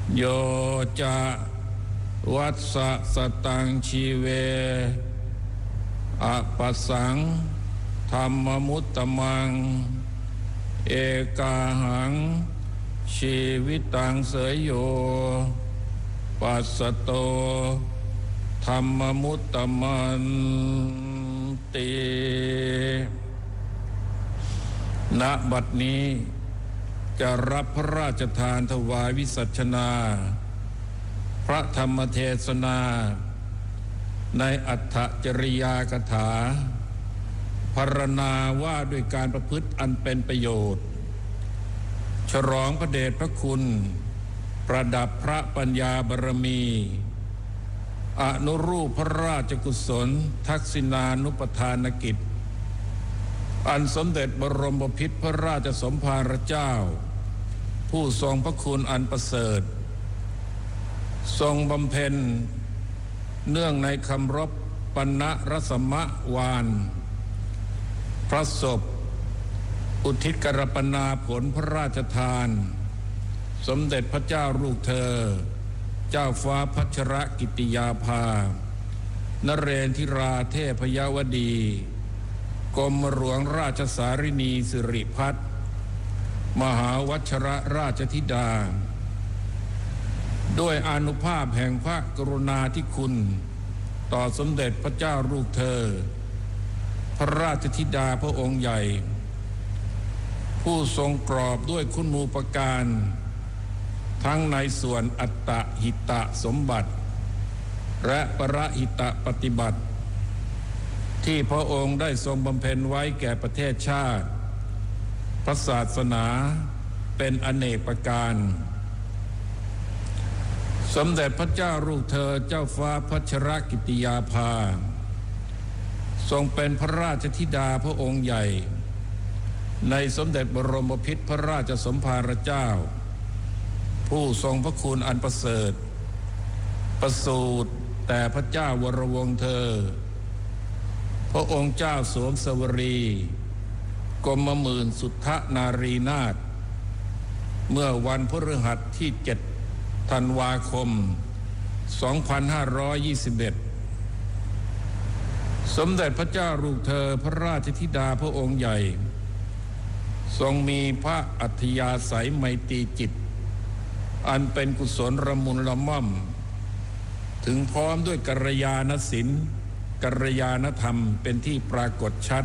โยจะวัสสะสตังชีเวอปัสสังธรรมมุตตมังเอกาหังชีวิตังเสยโยปัสสโตธรรมมุตตมันติณบัดนี้จะรับพระราชทานถวายวิสัชนาพระธรรมเทศนาในอัฏฐจริยากถาพรรณนาว่าด้วยการประพฤติอันเป็นประโยชน์ฉลองพระเดชพระคุณประดับพระปัญญาบารมีอนุรูปพระราชกุศลทักษิณานุปทานกิจอันสมเด็จบรมบพิตรพระราชสมภารเจ้าผู้ทรงพระคุณอันประเสริฐทรงบำเพ็ญเนื่องในคำรบปัณณรสมวานพระศพอุทิศกรปนาผลพระราชทานสมเด็จพระเจ้าลูกเธอเจ้าฟ้าพัชรกิติยาภานเรนทิราเทพยวดีกรมหลวงราชสารินีสิริพัฒน์มหาวัชรราชธิดาด้วยอานุภาพแห่งพระกรุณาธิคุณต่อสมเด็จพระเจ้าลูกเธอพระราชธิดาพระองค์ใหญ่ผู้ทรงกรอบด้วยคุณูปการทั้งในส่วนอัตตหิตสมบัติและปรหิตปฏิบัติที่พระองค์ได้ทรงบำเพ็ญไว้แก่ประเทศชาติพระศาสนาเป็นอเนกประการสมเด็จพระเจ้าลูกเธอเจ้าฟ้าพัชรกิติยาภาทรงเป็นพระราชธิดาพระองค์ใหญ่ในสมเด็จบรมพิตรพระราชสมภารเจ้าผู้ทรงพระคุณอันประเสริฐประสูติแต่พระเจ้าวรวงศ์เธอพระองค์เจ้าสวมสวรีกรมหมื่นสุทธนารีนาถเมื่อวันพฤหัสที่7 ธันวาคม 2521 สมเด็จพระเจ้าลูกเธอพระราชธิดาพระองค์ใหญ่ทรงมีพระอัธยาศัยไมตรีจิตอันเป็นกุศลละมุนละม่อมถึงพร้อมด้วยกัลยาณศีลกัลยาณธรรมเป็นที่ปรากฏชัด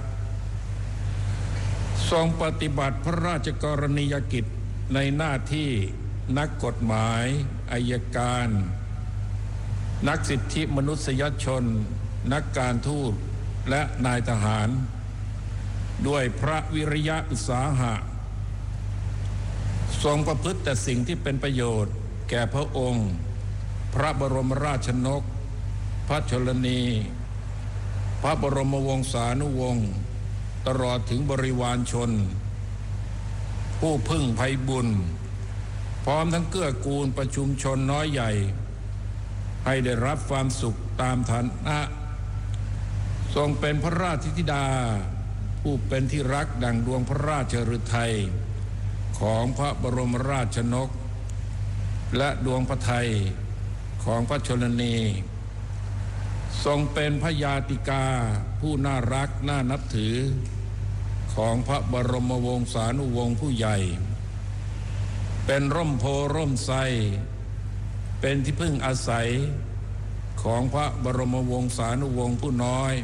ทรงปฏิบัติพระราชกรณียกิจในหน้าที่นักกฎหมายอัยการนักสิทธิมนุษยชนนักการทูตและนายทหารด้วยพระวิริยะอุตสาหะทรงประพฤติแต่สิ่งที่เป็นประโยชน์แก่พระองค์พระบรมราชนกพระชนนีพระบรมวงศานุวงศ์ตลอดถึงบริวารชนผู้พึ่งไพบุญพร้อมทั้งเกื้อกูลประชุมชนน้อยใหญ่ให้ได้รับความสุขตามฐานะทรงเป็นพระราชธิดาผู้เป็นที่รักดั่งดวงพระราชฤทัยของพระบรมราชนกและดวงพระทัยของพระชนนีทรงเป็นพระยาติกาผู้น่ารักน่านับถือของพระบรมวงศานุวงศ์ผู้ใหญ่เป็นร่มโพร่มไทรเป็นที่พึ่งอาศัยของพระบรมวงศานุวงศ์ผู้น้อย